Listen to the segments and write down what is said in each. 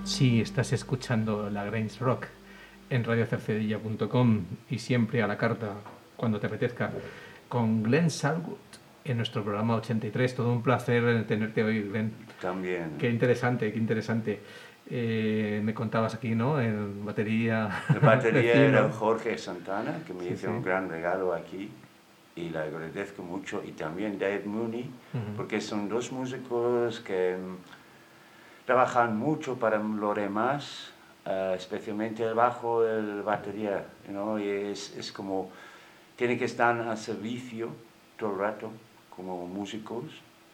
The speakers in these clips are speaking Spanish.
Si estás escuchando la Grange Rock en radiocercedilla.com y siempre a la carta cuando te apetezca con Glenn Salwood en nuestro programa 83. Todo un placer tenerte hoy, Glenn. También. Qué interesante, qué interesante. Me contabas aquí, ¿no? En batería. La batería vecino. era Jorge Santana, que me hizo sí. un gran regalo aquí y le agradezco mucho. Y también Dave Mooney, porque son dos músicos que trabajan mucho para lo demás, especialmente el bajo, el batería, y es como, tiene que estar a servicio todo el rato como músicos.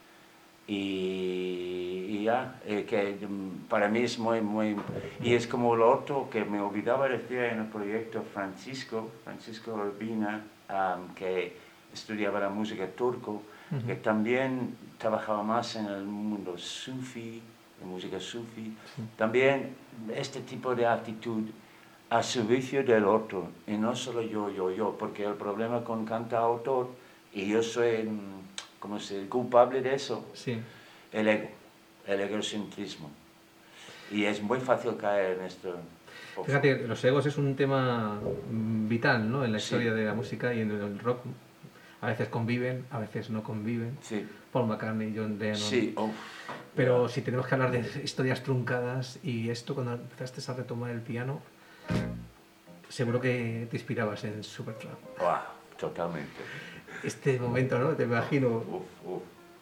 Y ya, que para mí es muy, y es como lo otro que me olvidaba decir en el proyecto Francisco Urbina, que estudiaba la música turco, que también trabajaba más en el mundo sufi, la música sufi, también este tipo de actitud a servicio del otro, y no solo yo, porque el problema con cantautor, y yo soy como el culpable de eso, Sí. el egocentrismo. Y es muy fácil caer en esto. Fíjate, los egos es un tema vital, ¿no? En la historia Sí. de la música y en el rock. A veces conviven, a veces no conviven. Sí. Paul McCartney, John Lennon. Sí, Pero si tenemos que hablar de historias truncadas y esto, cuando empezaste a retomar el piano, seguro que te inspirabas en Supertramp. Totalmente. Este momento, ¿no? Te imagino.